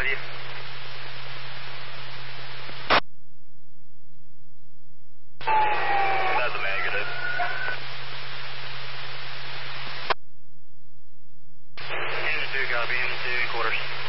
with you. That's a negative. Engine 2, copy. Engine 2 in quarters.